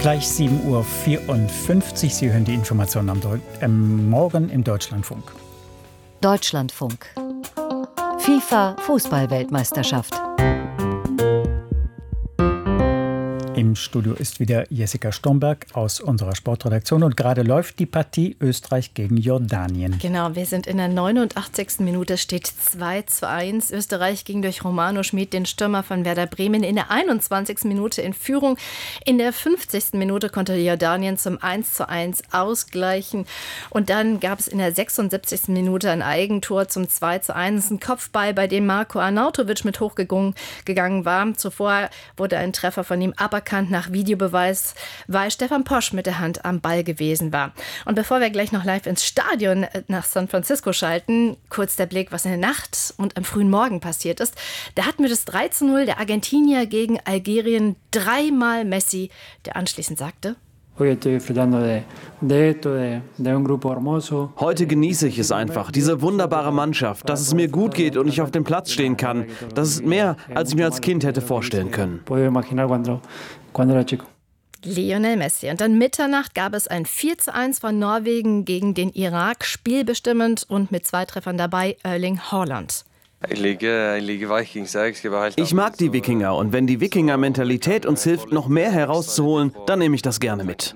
Gleich 7:54 Uhr. Sie hören die Informationen am Morgen im Deutschlandfunk. Deutschlandfunk. FIFA Fußball-Weltmeisterschaft. Im Studio ist wieder Jessica Stomberg aus unserer Sportredaktion und gerade läuft die Partie Österreich gegen Jordanien. Genau, wir sind in der 89. Minute, steht 2:1. Österreich ging durch Romano Schmid, den Stürmer von Werder Bremen, in der 21. Minute in Führung. In der 50. Minute konnte Jordanien zum 1:1 ausgleichen. Und dann gab es in der 76. Minute ein Eigentor zum 2:1. Ein Kopfball, bei dem Marko Arnautovic mit hochgegangen war. Zuvor wurde ein Treffer von ihm aberkannt nach Videobeweis, weil Stefan Posch mit der Hand am Ball gewesen war. Und bevor wir gleich noch live ins Stadion nach San Francisco schalten, kurz der Blick, was in der Nacht und am frühen Morgen passiert ist. Da hatten wir das 3:0 der Argentinier gegen Algerien, dreimal Messi, der anschließend sagte: Heute genieße ich es einfach, diese wunderbare Mannschaft, dass es mir gut geht und ich auf dem Platz stehen kann. Das ist mehr, als ich mir als Kind hätte vorstellen können. Lionel Messi. Und dann Mitternacht gab es ein 4:1 von Norwegen gegen den Irak, spielbestimmend und mit 2 Treffern dabei Erling Haaland. Ich mag die Wikinger und wenn die Wikinger-Mentalität uns hilft, noch mehr herauszuholen, dann nehme ich das gerne mit.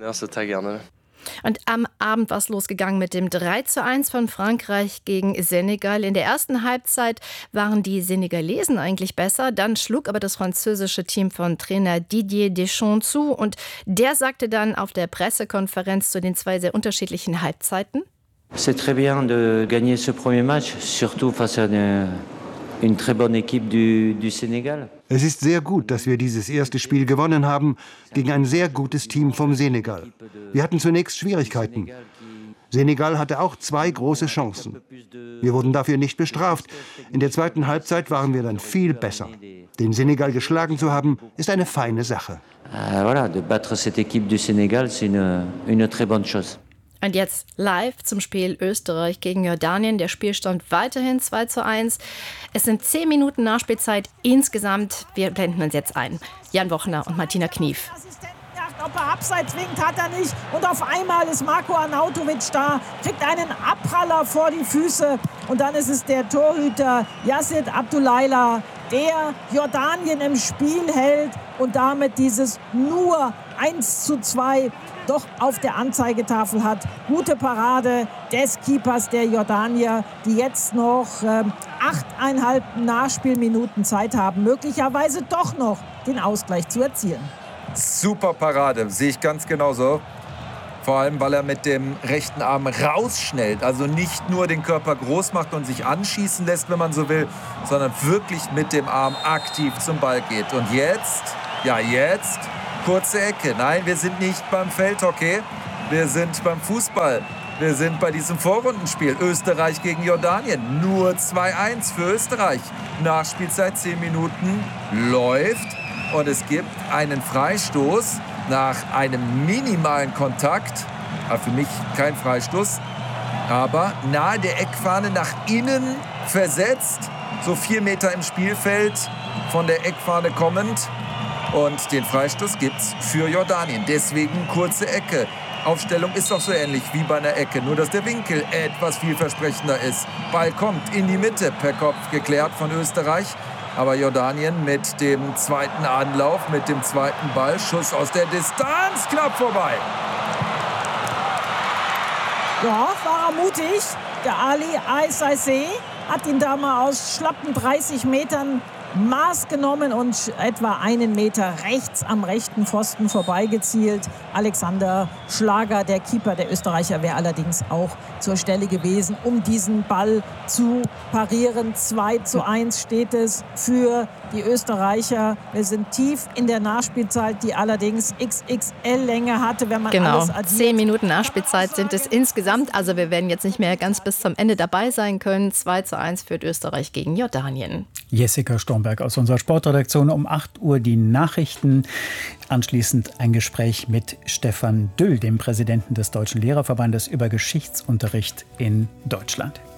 Und am Abend war es losgegangen mit dem 3:1 von Frankreich gegen Senegal. In der ersten Halbzeit waren die Senegalesen eigentlich besser. Dann schlug aber das französische Team von Trainer Didier Deschamps zu. Und der sagte dann auf der Pressekonferenz zu den 2 sehr unterschiedlichen Halbzeiten: C'est très bien de gagner ce premier match, surtout face à une très bonne équipe du Sénégal. Es ist sehr gut, dass wir dieses erste Spiel gewonnen haben gegen ein sehr gutes Team vom Senegal. Wir hatten zunächst Schwierigkeiten. Senegal hatte auch 2 große Chancen. Wir wurden dafür nicht bestraft. In der zweiten Halbzeit waren wir dann viel besser. Den Senegal geschlagen zu haben, ist eine feine Sache. Voilà, de battre cette équipe du Sénégal, c'est une très bonne chose. Und jetzt live zum Spiel Österreich gegen Jordanien. Der Spielstand weiterhin 2:1. Es sind 10 Minuten Nachspielzeit insgesamt. Wir blenden uns jetzt ein. Jan Wochner und Martina Knief. Ob er abseits winkt, hat er nicht. Und auf einmal ist Marko Arnautovic da, kriegt einen Abpraller vor die Füße. Und dann ist es der Torhüter Yacine Abdoulaye, der Jordanien im Spiel hält und damit dieses nur 1:2 doch auf der Anzeigetafel hat. Gute Parade des Keepers der Jordanier, die jetzt noch 8,5 Nachspielminuten Zeit haben, möglicherweise doch noch den Ausgleich zu erzielen. Super Parade, sehe ich ganz genauso. Vor allem, weil er mit dem rechten Arm rausschnellt. Also nicht nur den Körper groß macht und sich anschießen lässt, wenn man so will, sondern wirklich mit dem Arm aktiv zum Ball geht. Und jetzt, kurze Ecke. Nein, wir sind nicht beim Feldhockey, wir sind beim Fußball. Wir sind bei diesem Vorrundenspiel Österreich gegen Jordanien. Nur 2:1 für Österreich. Nachspielzeit 10 Minuten läuft. Und es gibt einen Freistoß nach einem minimalen Kontakt. Für mich kein Freistoß, aber nahe der Eckfahne nach innen versetzt. So 4 Meter im Spielfeld von der Eckfahne kommend. Und den Freistoß gibt's für Jordanien. Deswegen kurze Ecke. Aufstellung ist doch so ähnlich wie bei einer Ecke, nur dass der Winkel etwas vielversprechender ist. Ball kommt in die Mitte, per Kopf geklärt von Österreich. Aber Jordanien mit dem zweiten Anlauf, mit dem zweiten Ball, Schuss aus der Distanz, knapp vorbei. Ja, war er mutig. Der Ali Aissase hat ihn da mal aus schlappen 30 Metern Maß genommen und etwa 1 Meter rechts am rechten Pfosten vorbeigezielt. Alexander Schlager, der Keeper der Österreicher, wäre allerdings auch zur Stelle gewesen, um diesen Ball zu parieren. 2:1 steht es für die Österreicher. Wir sind tief in der Nachspielzeit, die allerdings XXL-Länge hatte, wenn man alles addiert. 10 Minuten Nachspielzeit sind es insgesamt. Also wir werden jetzt nicht mehr ganz bis zum Ende dabei sein können. 2:1 führt Österreich gegen Jordanien. Jessica Stomberg aus unserer Sportredaktion. Um 8 Uhr die Nachrichten. Anschließend ein Gespräch mit Stefan Düll, dem Präsidenten des Deutschen Lehrerverbandes, über Geschichtsunterricht in Deutschland.